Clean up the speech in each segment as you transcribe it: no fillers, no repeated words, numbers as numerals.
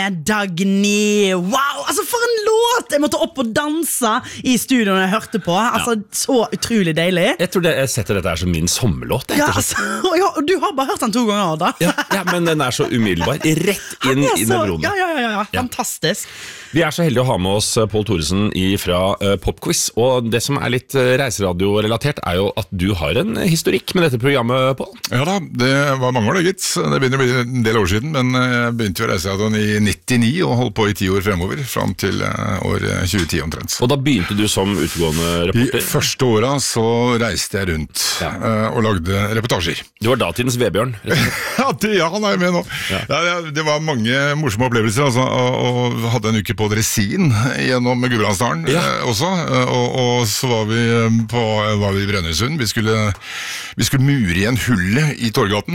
Dagny, wow, altså for en låt. Jeg måtte opp og danse I studio når jeg hørte på. Altså, så utrolig deilig. Jeg tror jeg setter dette her som min sommerlåt. Ja, altså, du har bare hørt den 2 ganger da. Ja, men den så umiddelbar. Rett inn I nevronen. Ja, fantastisk. Vi så heldige å ha med oss Pål Thoresen fra Popquiz. Og det som litt reiseradio-relatert jo at du har en historikk med dette programmet, Pål. Ja da, det var mange år det gitt. Det begynner å bli en del år siden, men jeg begynte jo å reiseradioen I 99 og holdt på I 10 år fremover, fram til år 2010 omtrent. Og da begynte du som utgående reporter? I første året så reiste jeg rundt og lagde reportasjer. Du var datidens Vebjørn? Ja, han med nå. Ja, det var mange morsomme opplevelser, altså, og hadde en uke på Dresin gjennom Gudbrandsdalen også, og så var vi I Brønnøysund. Vi skulle mure igjen hullet I Torgaten,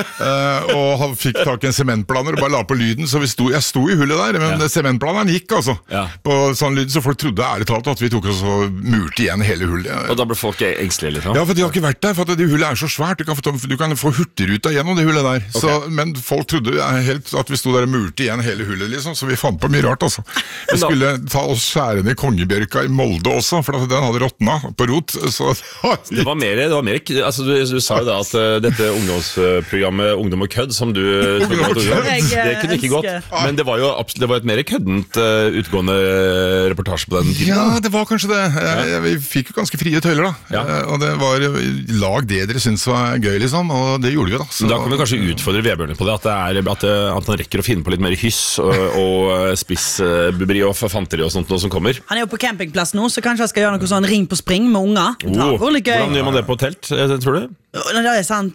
og han fikk tak I en sementplaner og bare la på lyden, så jeg sto I hullet der, men sementplaneren gikk altså på sånn lyd, så folk trodde ærlig talt at vi tok oss og murte igjen hele hullet. Og da ble folk engstelige liksom? Ja, for de har ikke vært der, for det hullet så svært, du kan få hurtigruta gjennom det hullet der, så, men folk trodde helt at vi sto der og murte igjen hele hullet liksom, så vi fant på mye rart altså. Vi skulle ta oss skjære ned Kongebjørka I Molde også, for den hadde råtna på rot, så det var mer altså du sa jo da at dette ungdomsprogrammet Ungdom og Kødd som du det kunne ikke gått, men det var jo det var et mer køddent utgående reportasje på den tiden. Ja, det var kanskje det. Vi fikk jo ganske frie tøyler da, og det var lag det dere synes var gøy liksom, og det gjorde vi da. Så da kan vi kanskje utfordre Vebjørn på det, at han rekker å finne på litt mer hyss og spissbuberi og fanteri og sånt noe som kommer. Han jo på campingplass nå, så kanskje jeg skal gjøre noe sånn ring på spring med unger. Hvordan gjør man det på telt, tror du? Det sant.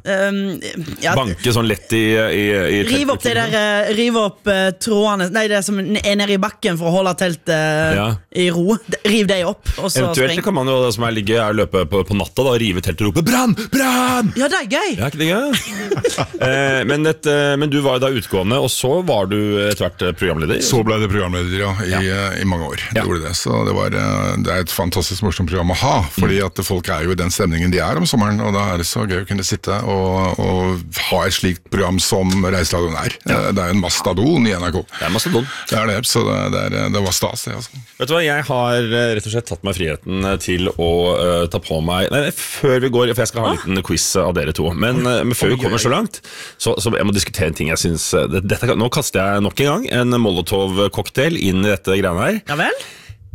Banke sånn lett I rive opp det der, rive opp trådene, nei, det som nede I bakken for å holde teltet I ro. Riv det opp, og så eventuelt kan man jo, det som ligge løpe på natta da, rive teltet og rope Brann! Brann! Ja, det gøy. Ja, ikke det gøy? Men du var jo da utgående, og så var du etter hvert programleder? Så ble det programleder, I mange år. Det gjorde det, så det et fantastisk morsomt program å ha, fordi at folk jo I den stemningen de om sommeren, og da det så gøy å kunne sitte og ha et slikt program som Reiseradioen Det en mastodon I NRK. Det mastodon. Det så det var stas det, altså. Vet du hva, jeg har rett og slett tatt meg friheten til å ta på meg før vi går, for jeg skal ha en liten quiz av dere to, men før vi kommer så langt så jeg må diskutere en ting jeg synes nå kaster jeg nok en gang en Molotov-cocktail inn I dette greiene her. Ja vel?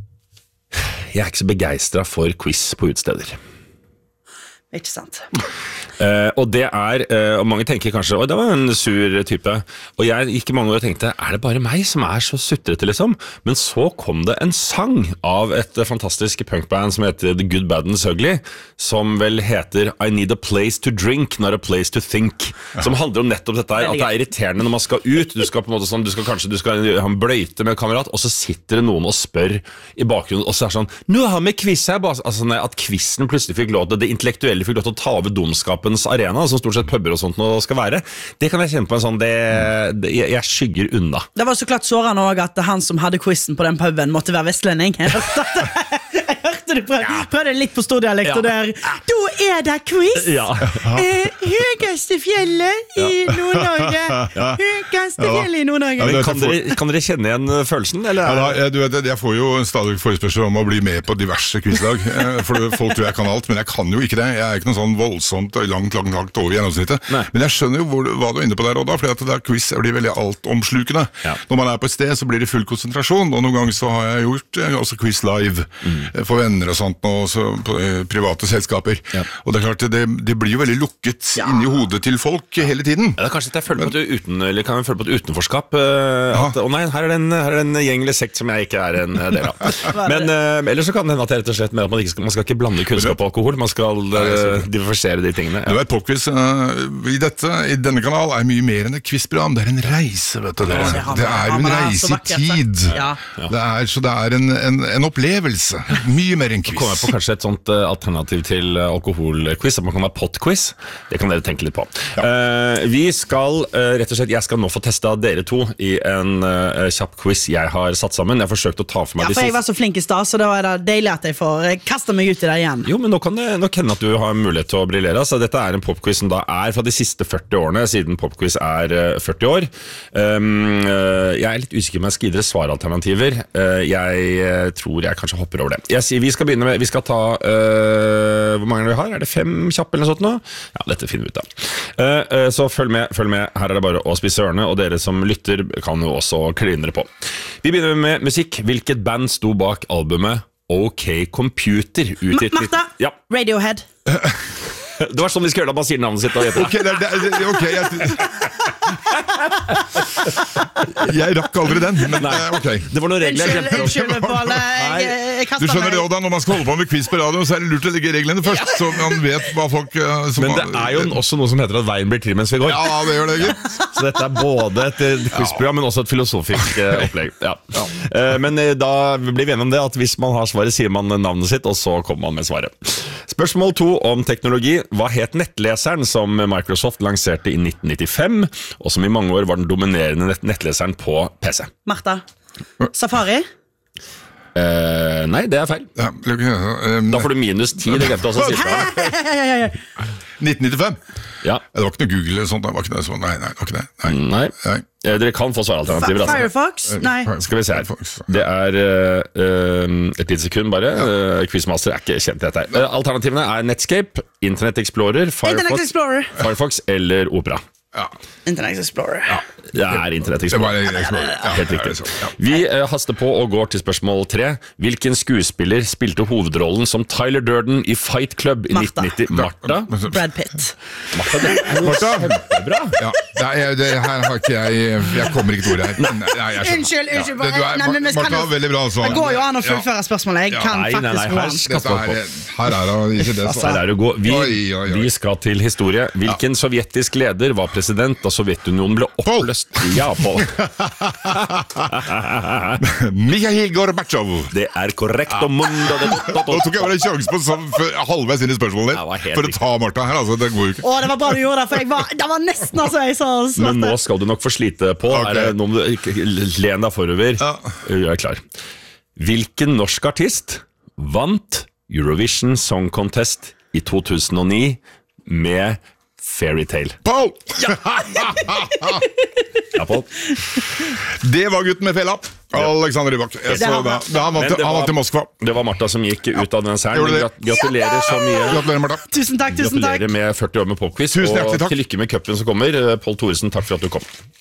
Jeg ikke så begeistret for quiz på utesteder. Ikke sant. Og det og mange tenker kanskje det var en sur type, og jeg gikk I mange år og tenkte det bare meg som så sutrete liksom, men så kom det en sang av et fantastisk punkband som heter The Good, Bad and Ugly, som vel heter I Need a Place to Drink, Not a Place to Think, som handler om nettopp dette her, at det irriterende når man skal ut, du skal på en måte sånn, du skal ha en bløyte med kamerat, og så sitter det noen og spør I bakgrunnen, og så sånn, nå har vi quiz her, altså at quizen plutselig fikk lov til det intellektuelle fikk lov til å ta over dumskapens arena, som stort sett pubber og sånt nå skal være. Det kan jeg kjenne på en sånn, jeg skygger unna. Det var så klart sårende også at han som hadde quizen på den puben måtte være vestlending. Jeg hørte du prøvde litt på stordialekt, og der, da det quiz! Høyeste fjellet I Nord-Norge! Høyeste fjellet I Nord-Norge! Kan dere kjenne igjen følelsen, eller? Ja, du vet, jeg får jo stadig forespørsel om å bli med på diverse quizlag, for folk tror jeg kan alt, men jeg kan jo ikke det. Jeg ikke noe sånn voldsomt langt over gjennomsnittet. Men jeg skjønner jo hva du inne på der og da, fordi at det quiz blir veldig altomslukende. Når man på et sted, så blir det full konsentrasjon, og noen ganger så har jeg gjort også quiz live for venner og sånt, og så på private selskaper. Og det klart, det blir jo veldig lukket inn I hodet til folk hele tiden. Det kanskje at jeg føler på et utenforskap, at nei, her det en gjeng eller sekt som jeg ikke en del av. Men ellers så kan det hende at det rett og slett med at man skal ikke blande kunnskap og alkohol, man skal diversifisere de tingene. Du vet, popquiz I denne kanal mye mer enn et quizprogram, det en reise, vet du. Det jo en reise I tid. Så det en opplevelse, mye mer er en quiz. Kommer jeg på kanskje et sånt alternativ til alkoholquiz, at man kan være potquiz. Det kan dere tenke litt på. Vi skal, rett og slett, jeg skal nå få testet dere to i en kjapp quiz jeg har satt sammen. Jeg har forsøkt å ta for meg for jeg var så flink i stad, så da er det deilig at jeg får kaste meg ut i det igjen. Jo, men nå kan det hende at du har mulighet til å briljere. Så dette er en popquiz som da er fra de siste 40 årene, siden popquiz er 40 år. Jeg er litt usikker om jeg skal gi dere svaralternativer. Jeg tror jeg kanskje hopper over det. Jeg sier vi skal begynne med, vi skal ta hvor mange vi har? Er det 5 kjappe eller noe sånt nå? Ja, dette finner vi ut av. Så følg med. Her er det bare å spisse ørene, og dere som lytter kan jo også kline dere på. Vi begynner med musikk. Hvilket band sto bak albumet OK Computer? Martha! Ja. Radiohead. Det var sånn vi skal gjøre det, man sier navnet sitt. Jeg rakk aldri den, men ok. Det var noen regler. Unnskyld, Pål. Du skjønner det også da, når man skal holde på med quiz på radio, så er det lurt å legge reglene først, så man vet hva folk... Men det er jo også noe som heter at veien blir til mens vi går. Ja, det gjør det, gitt. Så dette er både et quizprogram, men også et filosofisk opplegg. Ja. Men da blir vi enige om det, at hvis man har svaret, sier man navnet sitt, og så kommer man med svaret. Spørsmål 2 om teknologi. Hva het nettleseren som Microsoft lanserte i 1995, og som i mange år var den dominerende nettleseren på PC? Martha. Safari? Nei, det er feil. Da får du minus 10, det glemte også å si. 1995? Ja. Det var ikke noe Google eller sånt. Det var ikke det, så nei, det var ikke det. Nei. Dere kan få svaralternativer. Firefox? Nei. Skal vi se her. Det er et lite sekund bare. Quizmaster er ikke kjent i dette her. Alternativene er Netscape, Internet Explorer, Firefox eller Opera. Ja. Internet Explorer. Ja, det er Internet Explorer. Helt riktig. Vi haster på og går til spørsmål 3. Hvilken skuespiller spilte hovedrollen som Tyler Durden i Fight Club i 1990? Martha? Brad Pitt. Martha? Kjempebra. Ja, det her har ikke jeg kommer ikke til ordet her. Unnskyld. Martha var veldig bra altså. Det går jo an å fullføre spørsmålet. Jeg kan faktisk her er det ikke det. Her er det å gå. Vi skal til historie. Hvilken sovjetisk leder var president da Sovjetunionen ble oppløst? Ja, Pål. Mikhail Gorbatsjov. Det er korrekt. Nå tok jeg bare en sjanse på halvveis inn i spørsmålet for å ta Martha her, altså, det går jo ikke. Det var bra du gjorde det, for det var nesten altså jeg sa smarte. Men nå skal du nok få slite på. Nå må du len deg forover. Jeg er klar. Hvilken norsk artist vant Eurovision Song Contest i 2009 med Fairytale? Pål! Ja, Pål. Det var gutten med fella. Alexander Rybak. Han vant til Moskva. Det var Martha som gikk ut av den serien. Gratulerer så mye. Gratulerer, Martha. Tusen takk. Gratulerer med 40 år med popquiz. Og til lykke med cupen som kommer. Pål Thoresen, takk for at du kom.